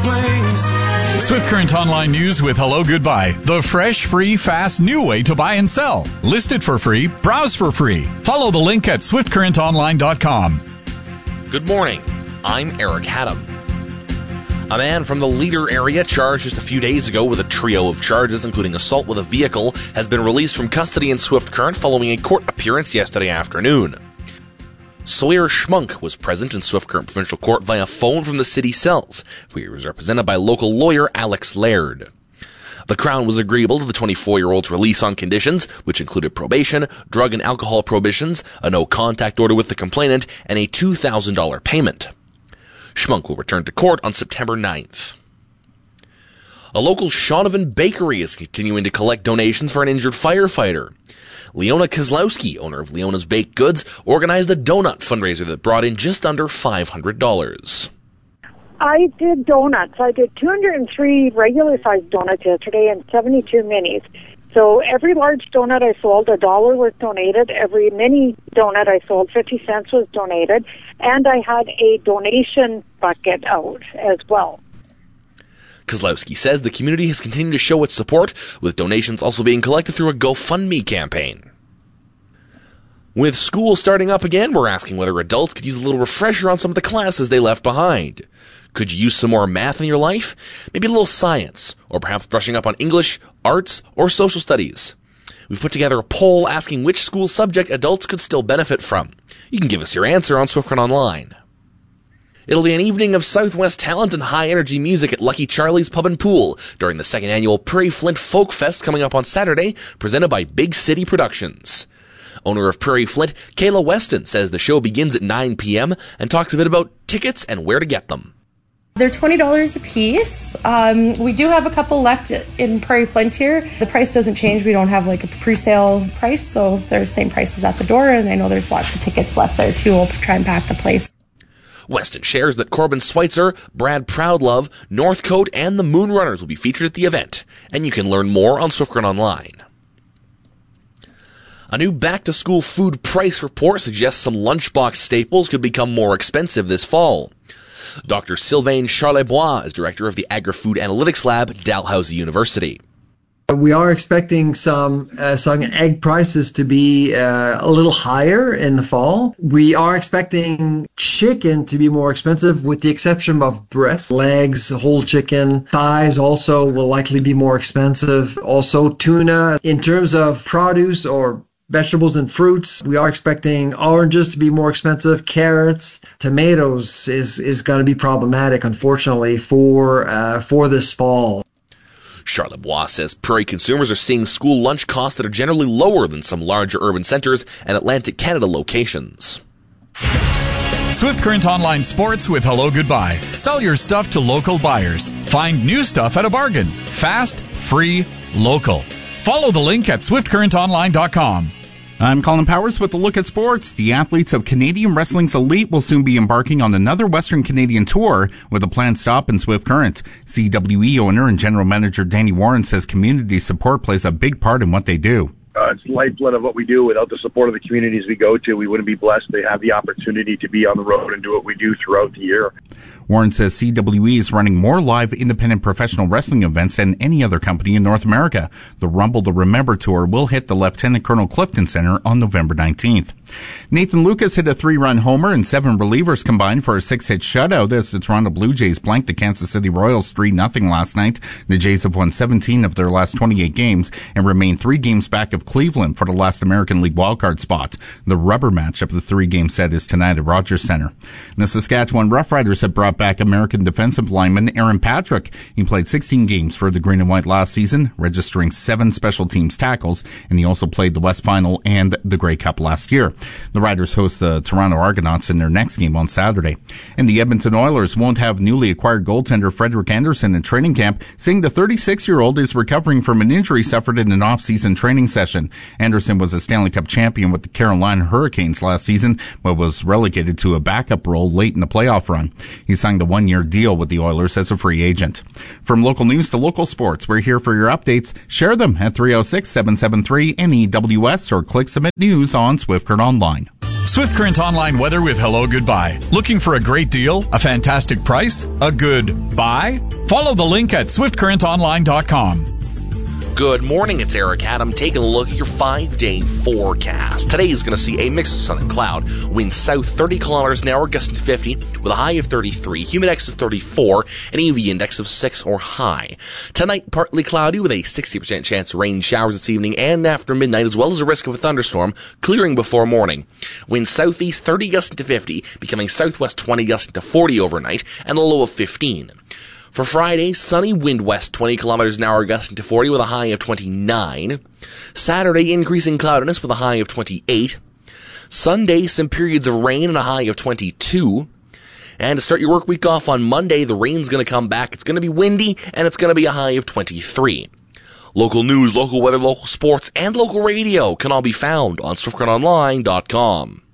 place. Swift Current Online News with Hello Goodbye. The fresh, free, fast, new way to buy and sell. Listed for free, browse for free. Follow the link at swiftcurrentonline.com. Good morning. I'm Eric Haddam. A man from the Leader area charged just a few days ago with a trio of charges, including assault with a vehicle, has been released from custody in Swift Current following a court appearance yesterday afternoon. Sawyer Schmunk was present in Swift Current Provincial Court via phone from the city cells, where he was represented by local lawyer Alex Laird. The Crown was agreeable to the 24-year-old's release on conditions, which included probation, drug and alcohol prohibitions, a no-contact order with the complainant, and a $2,000 payment. Schmunk will return to court on September 9th. A local Shaunavon bakery is continuing to collect donations for an injured firefighter. Leona Kozlowski, owner of Leona's Baked Goods, organized a donut fundraiser that brought in just under $500. I did donuts. I did 203 regular-sized donuts yesterday and 72 minis. So every large donut I sold, $1 was donated. Every mini donut I sold, 50 cents was donated. And I had a donation bucket out as well. Kozlowski says the community has continued to show its support, with donations also being collected through a GoFundMe campaign. With school starting up again, we're asking whether adults could use a little refresher on some of the classes they left behind. Could you use some more math in your life? Maybe a little science, or perhaps brushing up on English, arts, or social studies. We've put together a poll asking which school subject adults could still benefit from. You can give us your answer on Swift Current Online. It'll be an evening of Southwest talent and high-energy music at Lucky Charlie's Pub and Pool during the second annual Prairie Flint Folk Fest coming up on Saturday, presented by Big City Productions. Owner of Prairie Flint, Kayla Weston, says the show begins at 9 p.m. and talks a bit about tickets and where to get them. They're $20 a piece. We do have a couple left in Prairie Flint here. The price doesn't change. We don't have like a pre-sale price, so they're the same prices at the door, and I know there's lots of tickets left there too. We'll try and pack the place. Weston shares that Corbin Schweitzer, Brad Proudlove, Northcote, and the Moonrunners will be featured at the event, and you can learn more on Swift Current Online. A new back-to-school food price report suggests some lunchbox staples could become more expensive this fall. Dr. Sylvain Charlebois is director of the Agri-Food Analytics Lab at Dalhousie University. We are expecting some egg prices to be a little higher in the fall. We are expecting chicken to be more expensive, with the exception of breast, legs, whole chicken. Thighs also will likely be more expensive. Also tuna. In terms of produce or vegetables and fruits, we are expecting oranges to be more expensive. Carrots, tomatoes is going to be problematic, unfortunately, for this fall. Charlebois says Prairie consumers are seeing school lunch costs that are generally lower than some larger urban centers and Atlantic Canada locations. Swift Current Online Sports with Hello Goodbye. Sell your stuff to local buyers. Find new stuff at a bargain. Fast, free, local. Follow the link at swiftcurrentonline.com. I'm Colin Powers with a look at sports. The athletes of Canadian Wrestling's Elite will soon be embarking on another Western Canadian tour with a planned stop in Swift Current. CWE owner and general manager Danny Warren says community support plays a big part in what they do. It's the lifeblood of what we do. Without the support of the communities we go to, we wouldn't be blessed to have the opportunity to be on the road and do what we do throughout the year. Warren says CWE is running more live independent professional wrestling events than any other company in North America. The Rumble to Remember tour will hit the Lieutenant Colonel Clifton Center on November 19th. Nathan Lucas hit a 3-run homer and 7 relievers combined for a 6-hit shutout as the Toronto Blue Jays blanked the Kansas City Royals 3-0 last night. The Jays have won 17 of their last 28 games and remain 3 games back of Cleveland for the last American League wildcard spot. The rubber match of the 3-game set is tonight at Rogers Center. The Saskatchewan Roughriders have brought back American defensive lineman Aaron Patrick. He played 16 games for the Green and White last season, registering 7 special teams tackles, and he also played the West Final and the Grey Cup last year. The Riders host the Toronto Argonauts in their next game on Saturday. And the Edmonton Oilers won't have newly acquired goaltender Frederik Andersen in training camp, saying the 36-year-old is recovering from an injury suffered in an off-season training session. Andersen was a Stanley Cup champion with the Carolina Hurricanes last season, but was relegated to a backup role late in the playoff run. He signed a 1-year deal with the Oilers as a free agent. From local news to local sports, we're here for your updates. Share them at 306-773-NEWS or click Submit News on Swift Current Online. Swift Current Online weather with Hello Goodbye. Looking for a great deal? A fantastic price? A good buy? Follow the link at swiftcurrentonline.com. Good morning, it's Eric Adam taking a look at your 5-day forecast. Today is going to see a mix of sun and cloud. Winds south 30 kilometers an hour, gusting to 50, with a high of 33, humidex of 34, and UV index of 6 or high. Tonight, partly cloudy with a 60% chance of rain showers this evening and after midnight, as well as a risk of a thunderstorm, clearing before morning. Winds southeast 30 gusting to 50, becoming southwest 20 gusting to 40 overnight, and a low of 15. For Friday, sunny, wind west 20 kilometers an hour, gusting to 40 with a high of 29. Saturday, increasing cloudiness with a high of 28. Sunday, some periods of rain and a high of 22. And to start your work week off on Monday, the rain's going to come back. It's going to be windy, and it's going to be a high of 23. Local news, local weather, local sports, and local radio can all be found on SwiftCurrentOnline.com.